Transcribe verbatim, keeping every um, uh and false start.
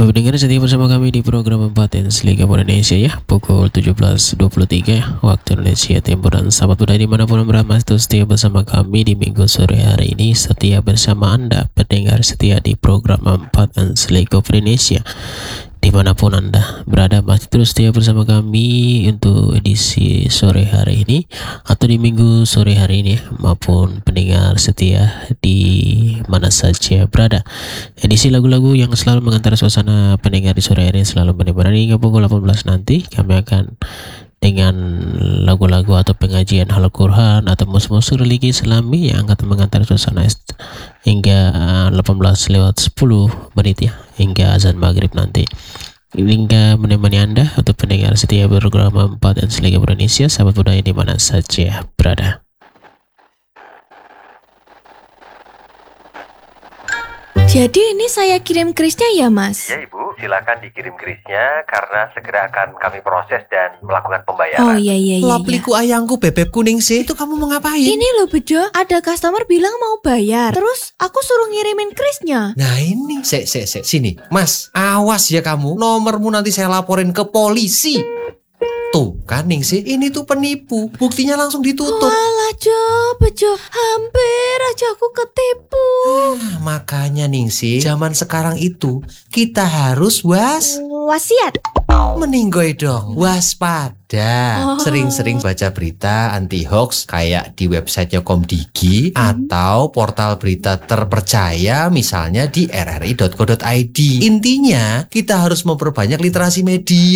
Bapak pendengar setia bersama kami di program empat Ns Liga Indonesia ya, pukul tujuh belas dua puluh tiga waktu Indonesia Timur. Dan sahabat muda dimanapun berada, itu setia bersama kami di minggu sore hari ini, setia bersama Anda pendengar setia di program empat Ns Liga Indonesia. Dimanapun Anda berada, masih terus setia bersama kami untuk edisi sore hari ini atau di minggu sore hari ini, maupun pendengar setia di mana saja berada. Edisi lagu-lagu yang selalu mengantar suasana pendengar di sore hari ini selalu benar-benar hingga pukul delapan belas nanti. Kami akan dengan lagu-lagu atau pengajian Al-Quran atau musik-musik religi Islami yang akan mengantar suasana hingga delapan belas lewat sepuluh menit ya, hingga azan maghrib nanti, hingga menemani Anda untuk pendengar setia program empat Ns Liga Indonesia, sahabat muda di mana saja berada. Jadi ini saya kirim krisnya ya, Mas? Ya Ibu, silakan dikirim krisnya karena segera akan kami proses dan melakukan pembayaran. Oh iya iya iya. Lapliku ayangku bebek kuning sih, itu kamu mau ngapain? Ini loh Bejo, ada customer bilang mau bayar, terus aku suruh ngirimin krisnya. Nah ini, sek sek sek sini, Mas, awas ya kamu, nomormu nanti saya laporin ke polisi. Tuh kan Ningsih, ini tuh penipu, buktinya langsung ditutup. Walah Jo, Bejo, hampir aja aku ketipu. Ah, makanya Ningsih, zaman sekarang itu kita harus was Wasiat. meninggoy dong, waspada. Oh. Sering-sering baca berita anti hoax kayak di websitenya Komdigi hmm. atau portal berita terpercaya misalnya di r r i dot co dot i d. Intinya kita harus memperbanyak literasi media.